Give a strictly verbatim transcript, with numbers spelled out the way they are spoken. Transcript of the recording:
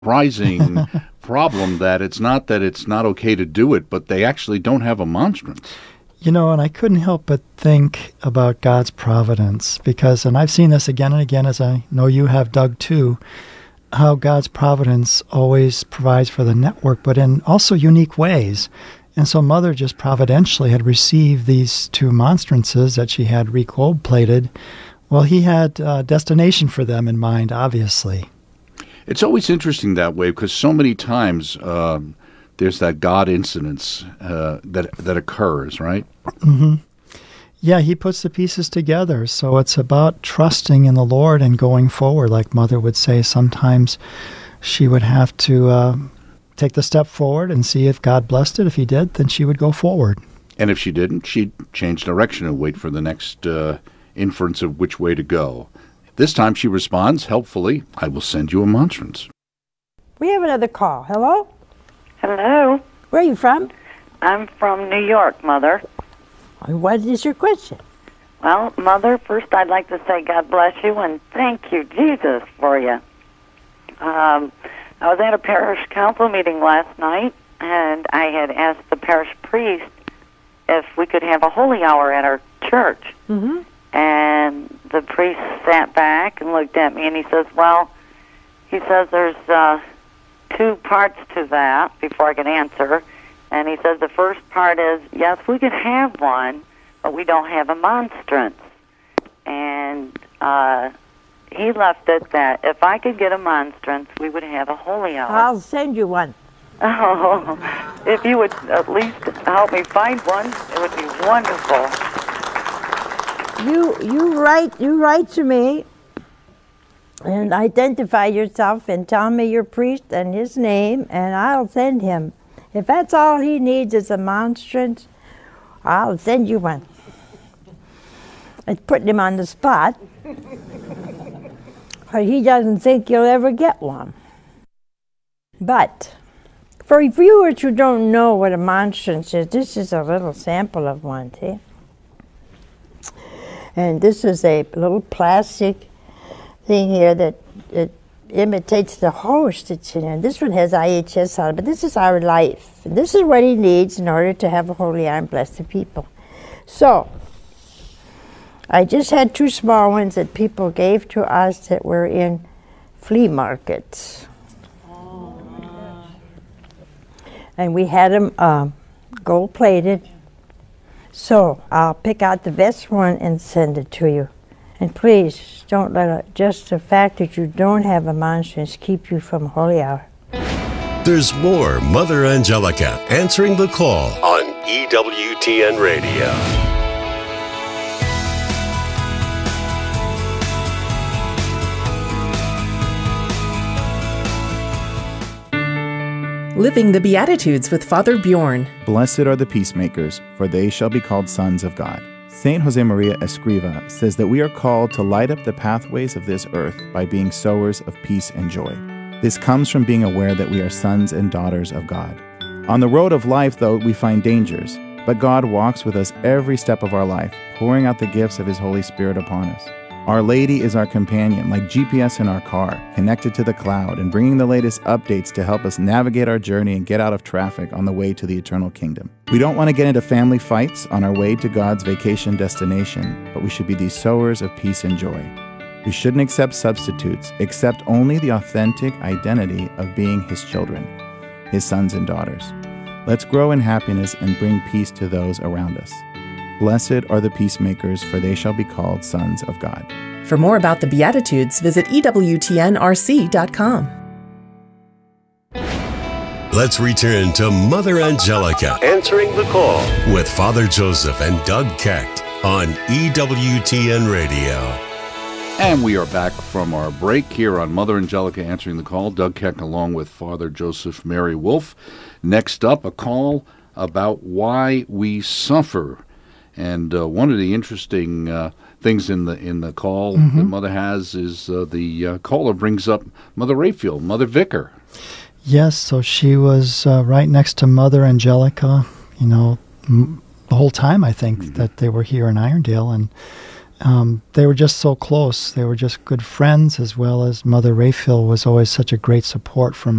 surprising problem that it's not that it's not okay to do it, but they actually don't have a monstrance. You know, and I couldn't help but think about God's providence because, and I've seen this again and again, as I know you have, Doug, too, how God's providence always provides for the network, but in also unique ways. And so Mother just providentially had received these two monstrances that she had re-gold-plated. Well, he had a destination for them in mind, obviously. It's always interesting that way because so many times um, there's that God incidence uh, that that occurs, right? Mm-hmm. Yeah, he puts the pieces together. So it's about trusting in the Lord and going forward. Like Mother would say, sometimes she would have to uh, take the step forward and see if God blessed it. If he did, then she would go forward. And if she didn't, she'd change direction and wait for the next uh, inference of which way to go. This time she responds helpfully, I will send you a monstrance. We have another call. Hello? Hello. Where are you from? I'm from New York, Mother. What is your question? Well, Mother, first I'd like to say God bless you and thank you, Jesus, for you. Um, I was at a parish council meeting last night, and I had asked the parish priest if we could have a holy hour at our church. Mm-hmm. And the priest sat back and looked at me, and he says, well, he says there's uh, two parts to that before I can answer. And he says the first part is, yes, we could have one, but we don't have a monstrance. And uh, he left it that if I could get a monstrance, we would have a holy hour. I'll send you one. Oh, if you would at least help me find one, it would be wonderful. You you write you write to me and identify yourself and tell me your priest and his name, and I'll send him. If that's all he needs is a monstrance, I'll send you one. It's putting him on the spot. But he doesn't think you'll ever get one. But for viewers who don't know what a monstrance is, this is a little sample of one, see? And this is a little plastic thing here that it imitates the host that's in it. This one has I H S on it, but this is our life. And this is what he needs in order to have a holy hour and bless the people. So, I just had two small ones that people gave to us that were in flea markets. Oh. And we had them um, gold-plated. So, I'll pick out the best one and send it to you. And please, don't let it, just the fact that you don't have a monstrance keep you from holy hour. There's more Mother Angelica answering the call on E W T N Radio. Living the Beatitudes with Father Bjorn. Blessed are the peacemakers, for they shall be called sons of God. Saint Josemaria Escriva says that we are called to light up the pathways of this earth by being sowers of peace and joy. This comes from being aware that we are sons and daughters of God. On the road of life, though, we find dangers, but God walks with us every step of our life, pouring out the gifts of His Holy Spirit upon us. Our Lady is our companion, like G P S in our car, connected to the cloud and bringing the latest updates to help us navigate our journey and get out of traffic on the way to the eternal kingdom. We don't want to get into family fights on our way to God's vacation destination, but we should be these sowers of peace and joy. We shouldn't accept substitutes, accept only the authentic identity of being His children, His sons and daughters. Let's grow in happiness and bring peace to those around us. Blessed are the peacemakers, for they shall be called sons of God. For more about the Beatitudes, visit E W T N R C dot com. Let's return to Mother Angelica answering the call with Father Joseph and Doug Kecht on E W T N Radio. And we are back from our break here on Mother Angelica answering the call. Doug Keck along with Father Joseph Mary Wolf. Next up, a call about why we suffer. And uh, one of the interesting uh, things in the in the call mm-hmm. that Mother has is uh, the uh, caller brings up Mother Rayfield, Mother Vicar. Yes, so she was uh, right next to Mother Angelica, you know, m- the whole time, I think, mm-hmm. that they were here in Irondale. And um, they were just so close. They were just good friends, as well as Mother Rayfield was always such a great support for